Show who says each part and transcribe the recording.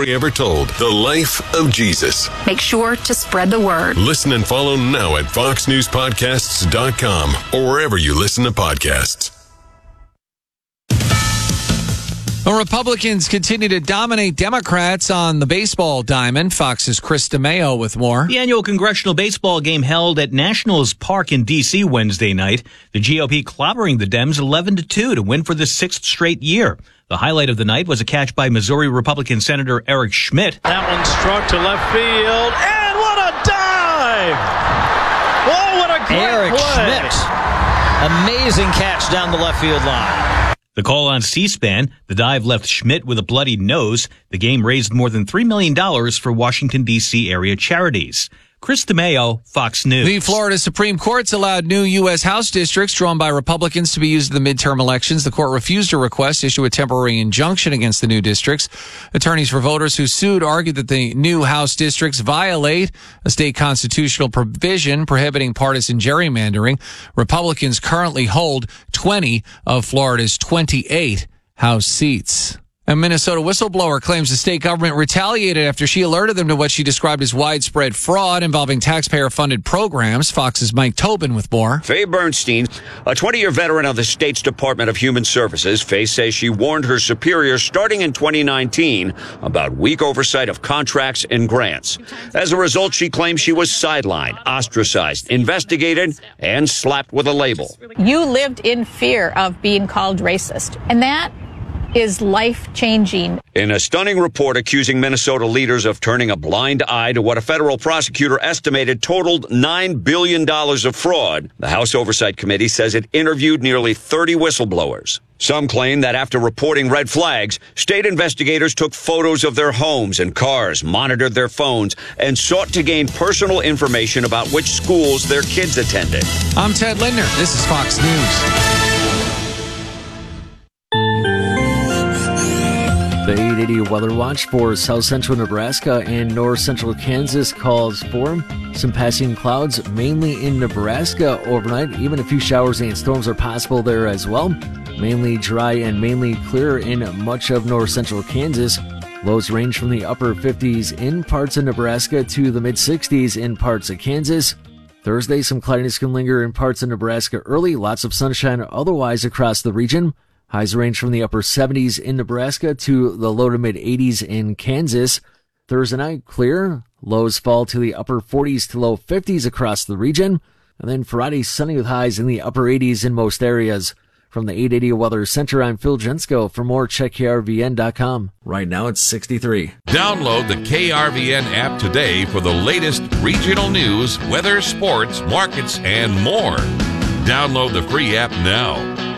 Speaker 1: story ever told. The life of Jesus.
Speaker 2: Make sure to spread the word.
Speaker 1: Listen and follow now at foxnewspodcasts.com or wherever you listen to podcasts.
Speaker 3: Well, Republicans continue to dominate Democrats on the baseball diamond. Fox's Chris DeMeo with more.
Speaker 4: The annual congressional baseball game held at Nationals Park in D.C. Wednesday night. The GOP clobbering the Dems 11-2 to win for the sixth straight year. The highlight of the night was a catch by Missouri Republican Senator Eric Schmidt.
Speaker 5: That one struck to left field, and what a dive! Oh, what a great
Speaker 6: Eric
Speaker 5: play!
Speaker 6: Schmidt. Amazing catch down the left field line.
Speaker 4: The call on C-SPAN, the dive left Schmidt with a bloody nose. The game raised more than $3 million for Washington, D.C. area charities. Chris DeMeo, Fox News.
Speaker 3: The Florida Supreme Court's allowed new U.S. House districts drawn by Republicans to be used in the midterm elections. The court refused a request to issue a temporary injunction against the new districts. Attorneys for voters who sued argued that the new House districts violate a state constitutional provision prohibiting partisan gerrymandering. Republicans currently hold 20 of Florida's 28 House seats. A Minnesota whistleblower claims the state government retaliated after she alerted them to what she described as widespread fraud involving taxpayer-funded programs. Fox's Mike Tobin with more.
Speaker 7: Faye Bernstein, a 20-year veteran of the state's Department of Human Services, Faye says she warned her superiors starting in 2019 about weak oversight of contracts and grants. As a result, she claims she was sidelined, ostracized, investigated, and slapped with a label.
Speaker 8: You lived in fear of being called racist, and that is life-changing.
Speaker 7: In a stunning report accusing Minnesota leaders of turning a blind eye to what a federal prosecutor estimated totaled $9 billion of fraud, the House Oversight Committee says it interviewed nearly 30 whistleblowers. Some claim that after reporting red flags, state investigators took photos of their homes and cars, monitored their phones, and sought to gain personal information about which schools their kids attended.
Speaker 3: I'm Ted Lindner. This is Fox News.
Speaker 9: The 880 Weather Watch for south central Nebraska and north central Kansas calls for some passing clouds, mainly in Nebraska overnight. Even a few showers and storms are possible there as well. Mainly dry and mainly clear in much of north central Kansas. Lows range from the upper 50s in parts of Nebraska to the mid 60s in parts of Kansas. Thursday, some cloudiness can linger in parts of Nebraska early. Lots of sunshine otherwise across the region. Highs range from the upper 70s in Nebraska to the low to mid 80s in Kansas. Thursday night, clear. Lows fall to the upper 40s to low 50s across the region. And then Friday, sunny with highs in the upper 80s in most areas. From the 880 Weather Center, I'm Phil Jensko. For more, check KRVN.com. Right now, it's 63.
Speaker 10: Download the KRVN app today for the latest regional news, weather, sports, markets, and more. Download the free app now.